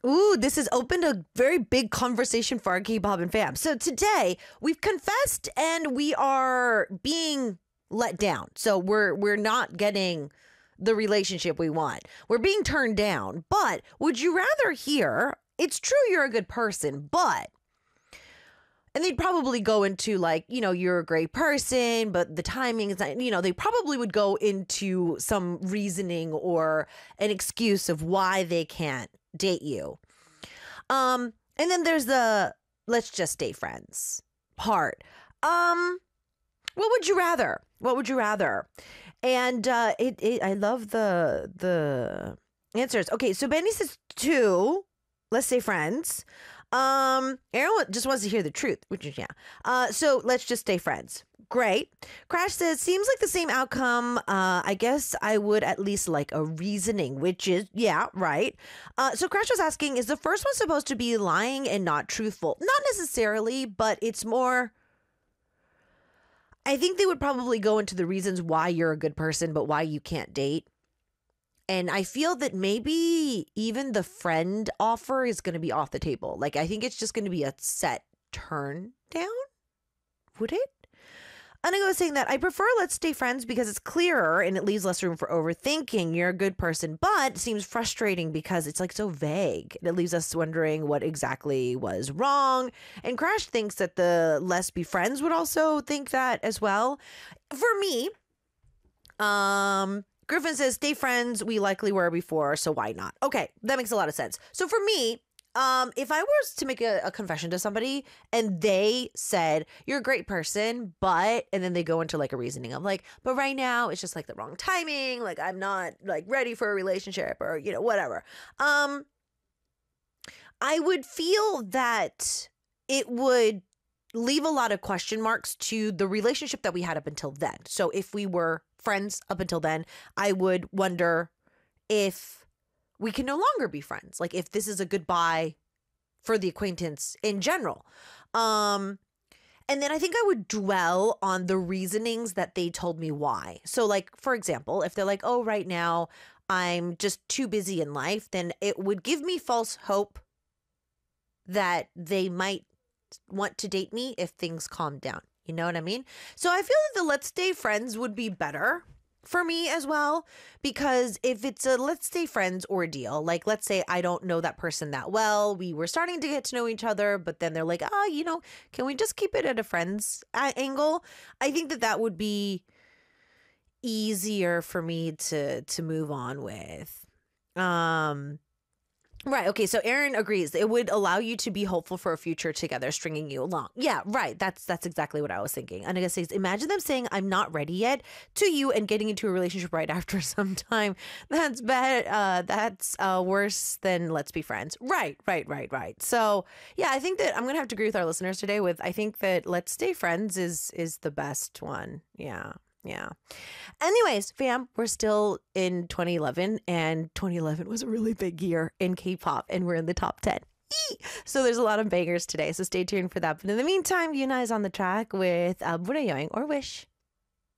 Ooh, this has opened a very big conversation for our K-pop and fam. So today we've confessed and we are being let down. So we're not getting the relationship we want. We're being turned down. But would you rather hear, it's true you're a good person, but, and they'd probably go into like, you're a great person, but the timing is not, they probably would go into some reasoning or an excuse of why they can't date you. And then there's the let's just stay friends part. What would you rather? What would you rather? And I love the answers. Okay, so Benny says 2. Let's stay friends. Aaron just wants to hear the truth, which is so let's just stay friends. Great. Crash says, seems like the same outcome. I guess I would at least like a reasoning, which is, yeah, right. So Crash was asking, is the first one supposed to be lying and not truthful? Not necessarily, but it's more, I think they would probably go into the reasons why you're a good person, but why you can't date. And I feel that maybe even the friend offer is going to be off the table. Like, I think it's just going to be a set turn down. Would it? And I was saying that I prefer let's stay friends because it's clearer and it leaves less room for overthinking. You're a good person, but it seems frustrating because it's like so vague. And it leaves us wondering what exactly was wrong. And Crash thinks that the let's be friends would also think that as well. For me, Griffin says, stay friends. We likely were before, so why not? Okay, that makes a lot of sense. So for me, if I was to make a confession to somebody and they said, you're a great person, but, and then they go into like a reasoning of like, but right now it's just like the wrong timing. Like I'm not like ready for a relationship or, whatever. I would feel that it would leave a lot of question marks to the relationship that we had up until then. So if we were friends up until then, I would wonder if we can no longer be friends. Like if this is a goodbye for the acquaintance in general. And then I think I would dwell on the reasonings that they told me why. So like, for example, if they're like, oh, right now I'm just too busy in life, then it would give me false hope that they might want to date me if things calm down. You know what I mean? So I feel that the let's stay friends would be better for me as well, because if it's a let's stay friends ordeal, like let's say I don't know that person that well, we were starting to get to know each other, but then they're like, can we just keep it at a friends angle? I think that would be easier for me to move on with. Right. Okay. So Aaron agrees. It would allow you to be hopeful for a future together, stringing you along. Yeah. Right. That's exactly what I was thinking. Anika says, imagine them saying, I'm not ready yet to you and getting into a relationship right after some time. That's bad. That's worse than let's be friends. Right. So yeah, I think that I'm going to have to agree with our listeners today with, I think that let's stay friends is the best one. Yeah. Anyways, fam, we're still in 2011 and 2011 was a really big year in K-pop and we're in the top 10. So there's a lot of bangers today. So stay tuned for that. But in the meantime, Yuna is on the track with Bunayoing or Wish.